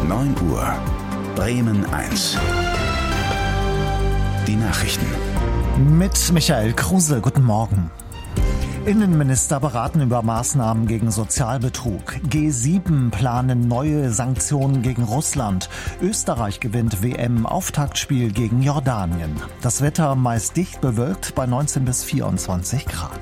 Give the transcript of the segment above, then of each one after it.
9 Uhr. Bremen 1. Die Nachrichten. Mit Michael Kruse, guten Morgen. Innenminister beraten über Maßnahmen gegen Sozialbetrug. G7 planen neue Sanktionen gegen Russland. Österreich gewinnt WM-Auftaktspiel gegen Jordanien. Das Wetter meist dicht bewölkt bei 19 bis 24 Grad.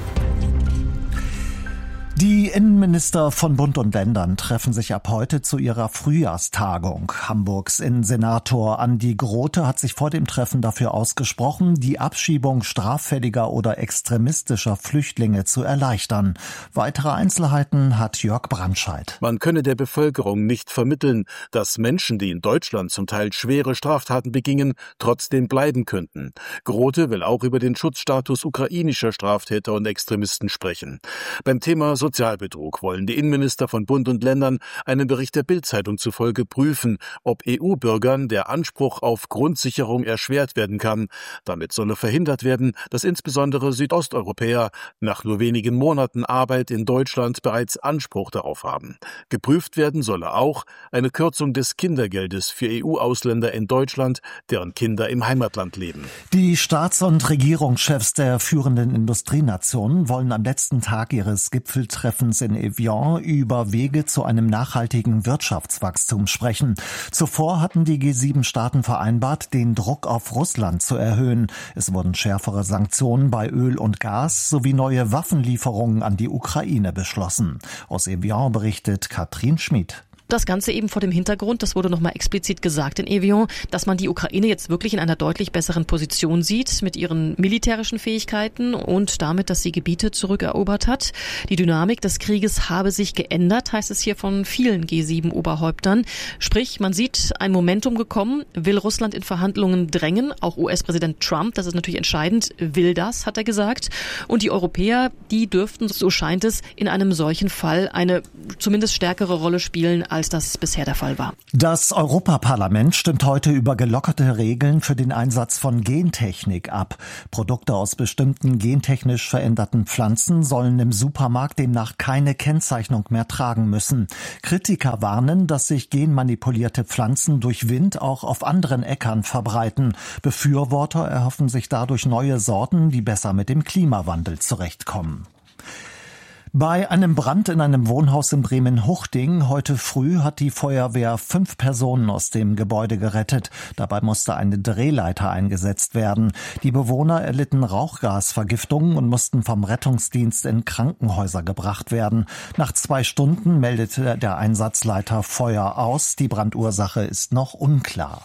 Die Innenminister von Bund und Ländern treffen sich ab heute zu ihrer Frühjahrstagung. Hamburgs Innensenator Andi Grote hat sich vor dem Treffen dafür ausgesprochen, die Abschiebung straffälliger oder extremistischer Flüchtlinge zu erleichtern. Weitere Einzelheiten hat Jörg Brandscheid. Man könne der Bevölkerung nicht vermitteln, dass Menschen, die in Deutschland zum Teil schwere Straftaten begingen, trotzdem bleiben könnten. Grote will auch über den Schutzstatus ukrainischer Straftäter und Extremisten sprechen. Beim Thema Sozialbetrug wollen die Innenminister von Bund und Ländern einen Bericht der Bild-Zeitung zufolge prüfen, ob EU-Bürgern der Anspruch auf Grundsicherung erschwert werden kann. Damit solle verhindert werden, dass insbesondere Südosteuropäer nach nur wenigen Monaten Arbeit in Deutschland bereits Anspruch darauf haben. Geprüft werden solle auch eine Kürzung des Kindergeldes für EU-Ausländer in Deutschland, deren Kinder im Heimatland leben. Die Staats- und Regierungschefs der führenden Industrienationen wollen am letzten Tag ihres Gipfeltreffens in Evian über Wege zu einem nachhaltigen Wirtschaftswachstum sprechen. Zuvor hatten die G7-Staaten vereinbart, den Druck auf Russland zu erhöhen. Es wurden schärfere Sanktionen bei Öl und Gas sowie neue Waffenlieferungen an die Ukraine beschlossen. Aus Evian berichtet Katrin Schmid. Das Ganze eben vor dem Hintergrund, das wurde nochmal explizit gesagt in Evian, dass man die Ukraine jetzt wirklich in einer deutlich besseren Position sieht mit ihren militärischen Fähigkeiten und damit, dass sie Gebiete zurückerobert hat. Die Dynamik des Krieges habe sich geändert, heißt es hier von vielen G7-Oberhäuptern. Sprich, man sieht ein Momentum gekommen, will Russland in Verhandlungen drängen. Auch US-Präsident Trump, das ist natürlich entscheidend, will das, hat er gesagt. Und die Europäer, die dürften, so scheint es, in einem solchen Fall eine zumindest stärkere Rolle spielen, als das bisher der Fall war. Das Europaparlament stimmt heute über gelockerte Regeln für den Einsatz von Gentechnik ab. Produkte aus bestimmten gentechnisch veränderten Pflanzen sollen im Supermarkt demnach keine Kennzeichnung mehr tragen müssen. Kritiker warnen, dass sich genmanipulierte Pflanzen durch Wind auch auf anderen Äckern verbreiten. Befürworter erhoffen sich dadurch neue Sorten, die besser mit dem Klimawandel zurechtkommen. Bei einem Brand in einem Wohnhaus in Bremen-Huchting heute früh hat die Feuerwehr 5 Personen aus dem Gebäude gerettet. Dabei musste eine Drehleiter eingesetzt werden. Die Bewohner erlitten Rauchgasvergiftungen und mussten vom Rettungsdienst in Krankenhäuser gebracht werden. Nach 2 Stunden meldete der Einsatzleiter Feuer aus. Die Brandursache ist noch unklar.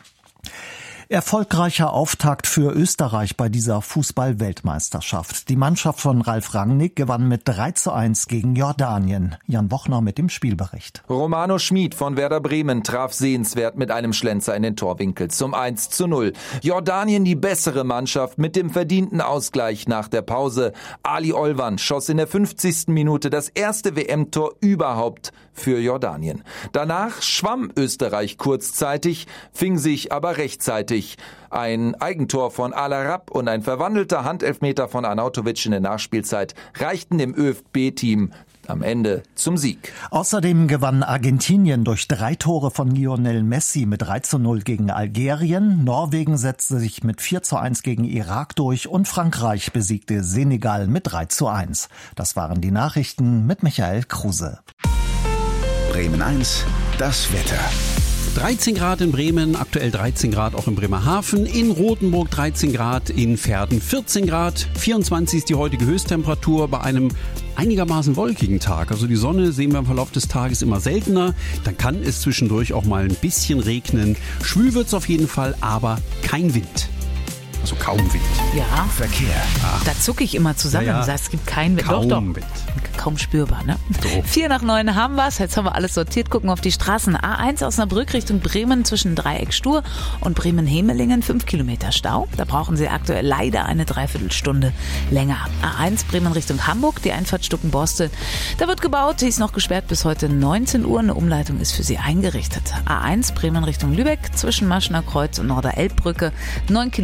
Erfolgreicher Auftakt für Österreich bei dieser Fußball-Weltmeisterschaft. Die Mannschaft von Ralf Rangnick gewann mit 3:1 gegen Jordanien. Jan Wochner mit dem Spielbericht. Romano Schmid von Werder Bremen traf sehenswert mit einem Schlenzer in den Torwinkel zum 1:0. Jordanien die bessere Mannschaft mit dem verdienten Ausgleich nach der Pause. Ali Olvan schoss in der 50. Minute das erste WM-Tor überhaupt für Jordanien. Danach schwamm Österreich kurzzeitig, fing sich aber rechtzeitig. Ein Eigentor von Al-Arab und ein verwandelter Handelfmeter von Arnautovic in der Nachspielzeit reichten dem ÖFB-Team am Ende zum Sieg. Außerdem gewann Argentinien durch 3 Tore von Lionel Messi mit 3:0 gegen Algerien. Norwegen setzte sich mit 4:1 gegen Irak durch und Frankreich besiegte Senegal mit 3:1. Das waren die Nachrichten mit Michael Kruse. Bremen 1, das Wetter. 13 Grad in Bremen, aktuell 13 Grad auch in Bremerhaven, in Rothenburg 13 Grad, in Verden 14 Grad, 24 ist die heutige Höchsttemperatur bei einem einigermaßen wolkigen Tag. Also die Sonne sehen wir im Verlauf des Tages immer seltener, dann kann es zwischendurch auch mal ein bisschen regnen. Schwül wird's auf jeden Fall, aber kein Wind. Also kaum Wind. Ja. Verkehr. Da zucke ich immer zusammen und sage, es gibt keinen Wind. Kaum Doch. Wind. Kaum spürbar, ne? So. 7:45 haben wir's. Jetzt haben wir alles sortiert. Gucken auf die Straßen. A1 Osnabrück Richtung Bremen zwischen Dreieck Stur und Bremen-Hemelingen 5 Kilometer Stau. Da brauchen Sie aktuell leider eine Dreiviertelstunde länger. A1 Bremen Richtung Hamburg, die Einfahrt Stuckenborstel. Da wird gebaut, die ist noch gesperrt bis heute 19 Uhr. Eine Umleitung ist für Sie eingerichtet. A1 Bremen Richtung Lübeck zwischen Maschener Kreuz und Norderelbbrücke 9 Kilometer Stau.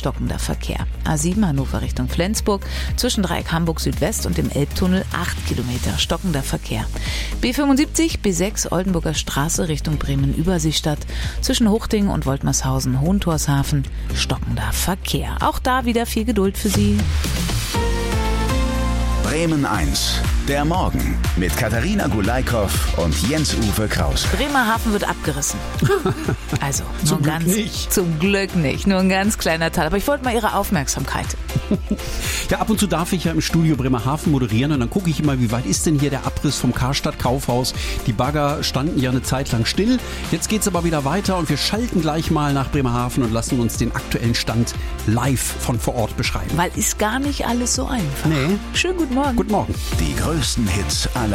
stockender Verkehr. A7 Hannover Richtung Flensburg, zwischen Dreieck Hamburg Südwest und dem Elbtunnel 8 Kilometer stockender Verkehr. B75, B6 Oldenburger Straße Richtung Bremen-Überseestadt, zwischen Huchting und Woltmershausen Hohentorshafen stockender Verkehr. Auch da wieder viel Geduld für Sie. Bremen 1, der Morgen mit Katharina Gulaikow und Jens-Uwe Krause. Bremerhaven wird abgerissen. Also, Zum Glück nicht. Zum Glück nicht. Nur ein ganz kleiner Teil. Aber ich wollte mal Ihre Aufmerksamkeit. Ja, ab und zu darf ich ja im Studio Bremerhaven moderieren und dann gucke ich immer, wie weit ist denn hier der Abriss vom Karstadt Kaufhaus. Die Bagger standen ja eine Zeit lang still. Jetzt geht's aber wieder weiter und wir schalten gleich mal nach Bremerhaven und lassen uns den aktuellen Stand live von vor Ort beschreiben. Weil ist gar nicht alles so einfach. Nee. Schönen guten Morgen. Guten Morgen. Die größten Hits aller